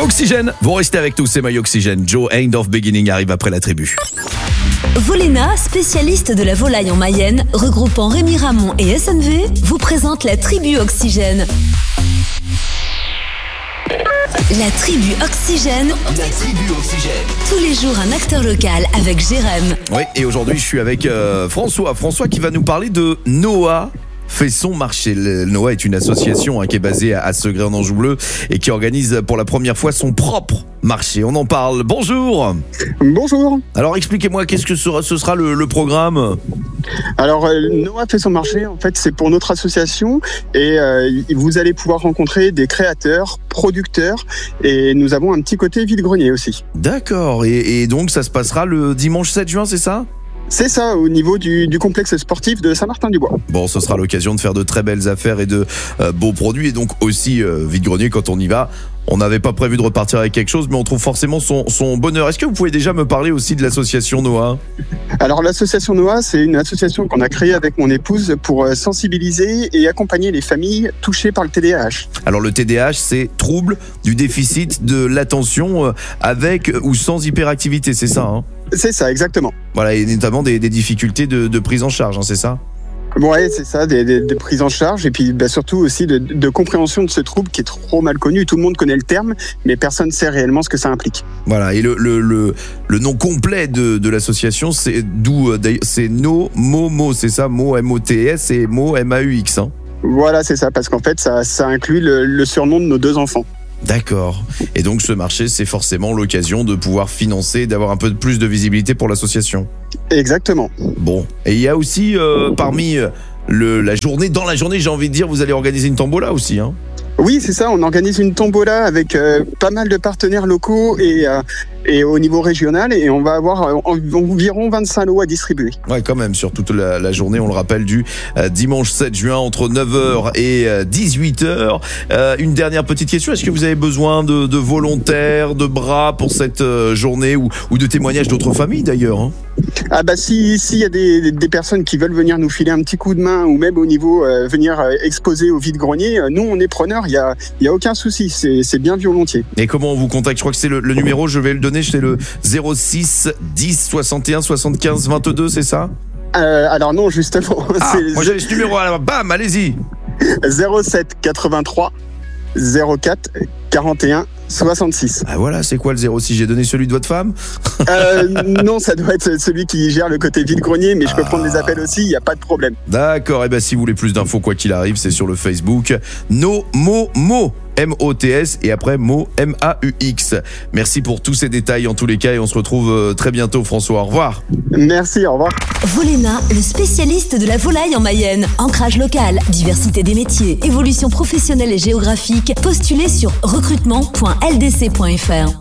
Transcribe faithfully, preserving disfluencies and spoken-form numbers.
Oxygène, vous restez avec nous, c'est My Oxygène. Joe, End of Beginning arrive après la tribu. Voléna, spécialiste de la volaille en Mayenne, regroupant Rémi Ramon et S N V, vous présente la tribu Oxygène. La tribu Oxygène. La tribu Oxygène. Tous les jours un acteur local avec Jérém. Oui, et aujourd'hui je suis avec euh, François. François qui va nous parler de Noah fait son marché. Le Noah est une association hein, qui est basée à, à Segré en Anjou Bleu et qui organise pour la première fois son propre marché. On en parle. Bonjour. Bonjour. Alors expliquez-moi, qu'est-ce que sera, ce sera le, le programme ? Alors euh, Noah fait son marché, en fait c'est pour notre association et euh, vous allez pouvoir rencontrer des créateurs, producteurs et nous avons un petit côté vide-grenier aussi. D'accord, et, et donc ça se passera le dimanche sept juin, c'est ça ? C'est ça, au niveau du, du complexe sportif de Saint-Martin-du-Bois. Bon, ce sera l'occasion de faire de très belles affaires et de euh, beaux produits et donc aussi euh, vide-grenier quand on y va. On n'avait pas prévu de repartir avec quelque chose, mais on trouve forcément son, son bonheur. Est-ce que vous pouvez déjà me parler aussi de l'association Noah ? Alors l'association Noah, c'est une association qu'on a créée avec mon épouse pour sensibiliser et accompagner les familles touchées par le T D A H. Alors le T D A H, c'est trouble du déficit de l'attention avec ou sans hyperactivité, c'est ça hein ? C'est ça, exactement. Voilà, et notamment des, des difficultés de, de prise en charge, hein, c'est ça ? Ouais, c'est ça, des, des, des prises en charge et puis bah, surtout aussi de, de compréhension de ce trouble qui est trop mal connu. Tout le monde connaît le terme, mais personne ne sait réellement ce que ça implique. Voilà, et le, le, le, le nom complet de, de l'association, c'est d'où c'est No Momo, c'est ça, Mo M O T S et Mo M A U X. Hein. Voilà, c'est ça, parce qu'en fait, ça, ça inclut le, le surnom de nos deux enfants. D'accord. Et donc ce marché, c'est forcément l'occasion de pouvoir financer, d'avoir un peu plus de visibilité pour l'association. Exactement. Bon. Et il y a aussi euh, parmi le, la journée, dans la journée, j'ai envie de dire, vous allez organiser une tombola aussi, hein ? Oui, c'est ça. On organise une tombola avec euh, pas mal de partenaires locaux et, euh, et au niveau régional. Et on va avoir euh, environ vingt-cinq lots à distribuer. Ouais, quand même, sur toute la, la journée, on le rappelle, du euh, dimanche sept juin entre neuf heures et euh, dix-huit heures. Euh, une dernière petite question. Est-ce que vous avez besoin de, de volontaires, de bras pour cette euh, journée ou, ou de témoignages d'autres familles d'ailleurs hein ? Ah bah si s'il y a des, des personnes qui veulent venir nous filer un petit coup de main ou même au niveau euh, venir euh, exposer au vide-grenier, euh, nous on est preneurs, il y a il y a aucun souci, c'est c'est bien volontiers. Et comment on vous contacte ? Je crois que c'est le, le numéro, je vais le donner, c'est le zéro six dix soixante et un soixante-quinze vingt-deux, c'est ça ? euh, Alors non justement. Ah, c'est moi j'avais ce numéro, alors bam, allez-y. zéro sept quatre-vingt-trois zéro quatre quarante et un soixante-six. Ah voilà, c'est quoi le zéro six ? J'ai donné celui de votre femme ? euh, Non, ça doit être celui qui gère le côté vide-grenier, mais je peux ah. prendre les appels aussi, il n'y a pas de problème. D'accord, et bien si vous voulez plus d'infos, quoi qu'il arrive, c'est sur le Facebook No Mo Mo M O T S et après Mo M A U X. Merci pour tous ces détails en tous les cas et on se retrouve très bientôt François, au revoir. Merci, au revoir. Voléna, le spécialiste de la volaille en Mayenne. Ancrage local, diversité des métiers, évolution professionnelle et géographique. Postulez sur recrutement point l d c point f r.